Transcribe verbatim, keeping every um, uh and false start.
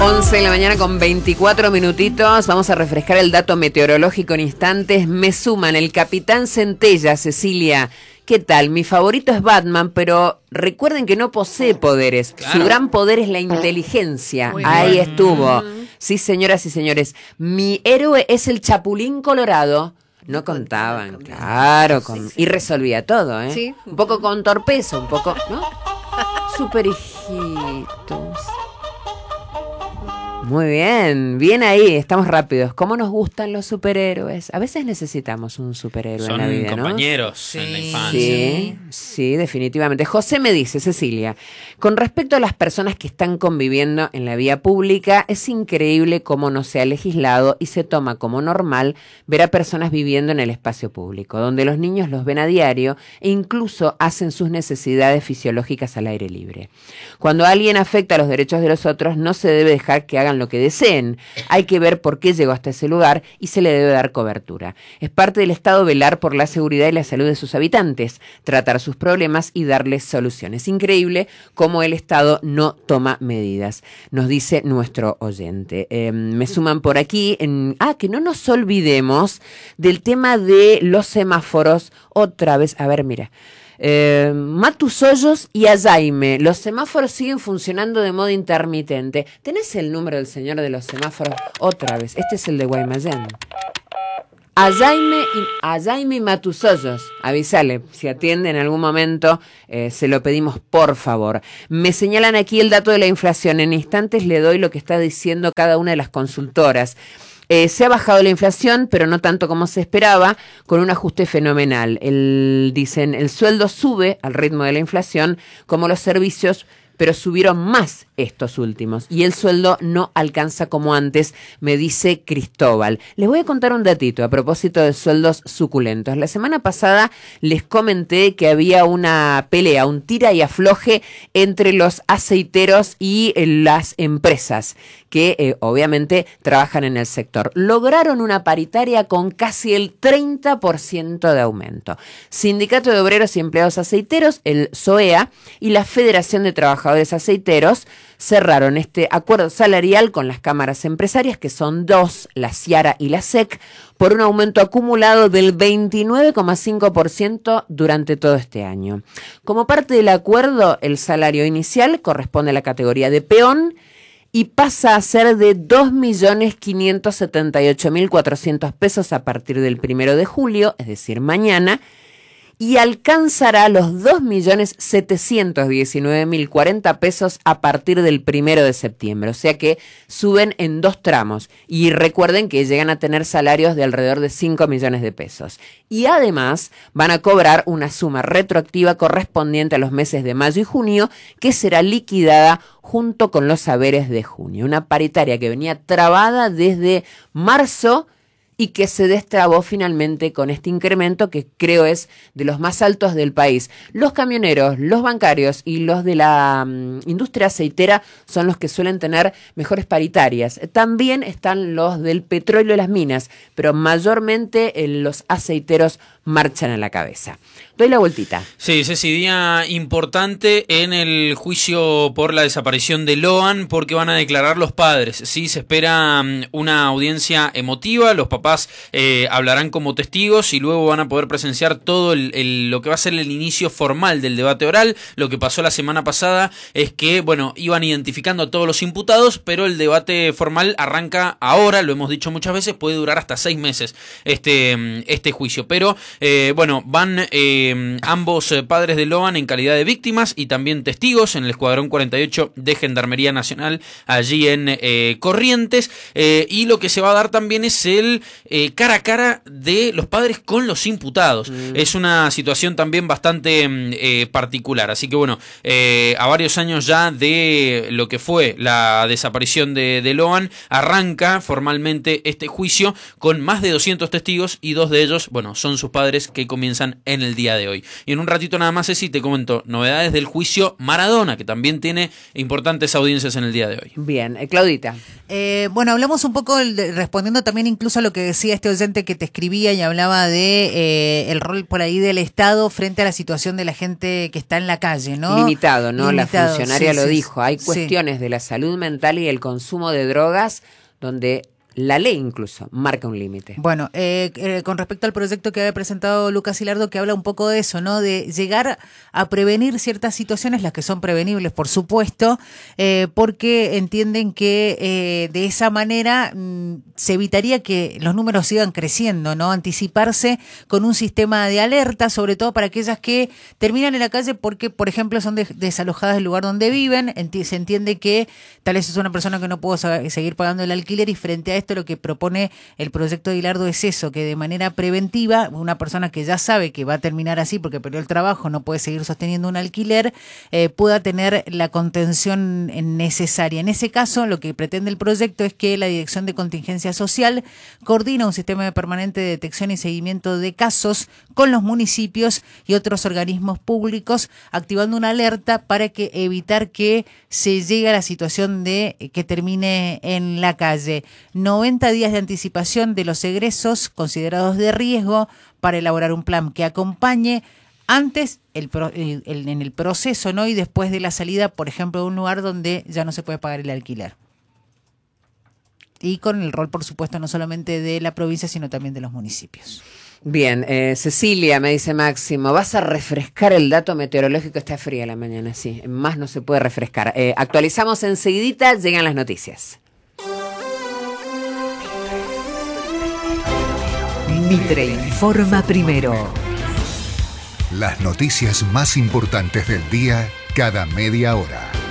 once de la mañana con veinticuatro minutitos. Vamos a refrescar el dato meteorológico en instantes. Me suman el Capitán Centella, Cecilia. ¿Qué tal? Mi favorito es Batman, pero recuerden que no posee poderes. Claro. Su gran poder es la inteligencia. Muy Ahí bien. estuvo. Sí, señoras y señores. Mi héroe es el Chapulín Colorado. No contaban, claro, con, y resolvía todo, ¿eh? Sí. Un poco con torpeza, un poco, ¿no? Super hijitos. Muy bien, bien ahí, estamos rápidos. ¿Cómo nos gustan los superhéroes? A veces necesitamos un superhéroe Son en la vida, ¿no? Son compañeros sí. en la infancia. Sí, sí, definitivamente. José me dice, Cecilia, con respecto a las personas que están conviviendo en la vía pública, es increíble cómo no se ha legislado y se toma como normal ver a personas viviendo en el espacio público, donde los niños los ven a diario e incluso hacen sus necesidades fisiológicas al aire libre. Cuando alguien afecta a los derechos de los otros, no se debe dejar que hagan lo que deseen. Hay que ver por qué llegó hasta ese lugar y se le debe dar cobertura. Es parte del Estado velar por la seguridad y la salud de sus habitantes, tratar sus problemas y darles soluciones. Increíble cómo el Estado no toma medidas, nos dice nuestro oyente. Eh, me suman por aquí, en, ah, que no nos olvidemos del tema de los semáforos. Otra vez, a ver, mira. Eh, Matusollos y Ayaime, los semáforos siguen funcionando de modo intermitente. ¿Tenés el número del señor de los semáforos? Otra vez, este es el de Guaymallén. Ayaime y, Ayaime y Matusollos, avísale, si atiende en algún momento, eh, se lo pedimos por favor. Me señalan aquí el dato de la inflación, en instantes le doy lo que está diciendo cada una de las consultoras. Eh, se ha bajado la inflación, pero no tanto como se esperaba, con un ajuste fenomenal. El, dicen, el sueldo sube al ritmo de la inflación, como los servicios, pero subieron más estos últimos. Y el sueldo no alcanza como antes, me dice Cristóbal. Les voy a contar un datito a propósito de sueldos suculentos. La semana pasada les comenté que había una pelea, un tira y afloje entre los aceiteros y eh, las empresas que eh, obviamente trabajan en el sector. Lograron una paritaria con casi el treinta por ciento de aumento. Sindicato de Obreros y Empleados Aceiteros, el S O E A, y la Federación de Trabajadores Aceiteros cerraron este acuerdo salarial con las cámaras empresarias, que son dos, la Ciara y la S E C, por un aumento acumulado del veintinueve coma cinco por ciento durante todo este año. Como parte del acuerdo, el salario inicial corresponde a la categoría de peón y pasa a ser de dos millones quinientos setenta y ocho mil cuatrocientos pesos a partir del primero de julio, es decir, mañana, y alcanzará los dos millones setecientos diecinueve mil cuarenta pesos a partir del primero de septiembre. O sea que suben en dos tramos. Y recuerden que llegan a tener salarios de alrededor de cinco millones de pesos. Y además van a cobrar una suma retroactiva correspondiente a los meses de mayo y junio, que será liquidada junto con los haberes de junio. Una paritaria que venía trabada desde marzo y que se destrabó finalmente con este incremento que creo es de los más altos del país. Los camioneros, los bancarios y los de la um, industria aceitera son los que suelen tener mejores paritarias. También están los del petróleo y las minas, pero mayormente eh, los aceiteros marchan a la cabeza. Doy la vueltita. Sí, Ceci, día importante en el juicio por la desaparición de Loan, porque van a declarar los padres. Sí, se espera um, una audiencia emotiva, los papás eh, hablarán como testigos y luego van a poder presenciar todo el, el, lo que va a ser el inicio formal del debate oral. Lo que pasó la semana pasada es que, bueno, iban identificando a todos los imputados, pero el debate formal arranca ahora, lo hemos dicho muchas veces, puede durar hasta seis meses este, este juicio, pero eh, bueno, van eh, ambos eh, padres de Loan en calidad de víctimas y también testigos en el Escuadrón cuarenta y ocho de Gendarmería Nacional allí en eh, Corrientes, eh, y lo que se va a dar también es el eh, cara a cara de los padres con los imputados. Mm. Es una situación también bastante eh, particular, así que bueno, eh, a varios años ya de lo que fue la desaparición de, de Loan, arranca formalmente este juicio con más de doscientos testigos y dos de ellos, bueno, son sus padres que comienzan en el día día de hoy. Y en un ratito nada más, Ceci, te comento novedades del juicio Maradona, que también tiene importantes audiencias en el día de hoy. Bien, eh, Claudita. Eh, bueno, hablamos un poco de, respondiendo también incluso a lo que decía este oyente que te escribía y hablaba de eh, el rol por ahí del Estado frente a la situación de la gente que está en la calle, ¿no? Limitado, ¿no? Limitado, La funcionaria sí, lo sí, dijo. Hay sí. cuestiones de la salud mental y el consumo de drogas donde la ley incluso marca un límite. Bueno, eh, eh, con respecto al proyecto que había presentado Lucas Hilardo, que habla un poco de eso, ¿no? De llegar a prevenir ciertas situaciones, las que son prevenibles, por supuesto, eh, porque entienden que eh, de esa manera mmm, se evitaría que los números sigan creciendo, ¿no? Anticiparse con un sistema de alerta, sobre todo para aquellas que terminan en la calle porque, por ejemplo, son de, desalojadas del lugar donde viven. Enti- se entiende que tal vez es una persona que no pudo sa- seguir pagando el alquiler y frente a esto lo que propone el proyecto de Hilardo es eso, que de manera preventiva, una persona que ya sabe que va a terminar así porque perdió el trabajo, no puede seguir sosteniendo un alquiler, eh, pueda tener la contención necesaria. En ese caso, lo que pretende el proyecto es que la Dirección de Contingencia Social coordina un sistema de permanente de detección y seguimiento de casos con los municipios y otros organismos públicos, activando una alerta para que evitar que se llegue a la situación de que termine en la calle. noventa días de anticipación de los egresos considerados de riesgo para elaborar un plan que acompañe antes el, el, el, en el proceso, ¿no? Y después de la salida, por ejemplo, de un lugar donde ya no se puede pagar el alquiler. Y con el rol, por supuesto, no solamente de la provincia, sino también de los municipios. Bien, eh, Cecilia, me dice Máximo, ¿vas a refrescar el dato meteorológico? Está fría la mañana, sí, más no se puede refrescar. Eh, actualizamos enseguidita, llegan las noticias. Mitre informa primero. Las noticias más importantes del día cada media hora.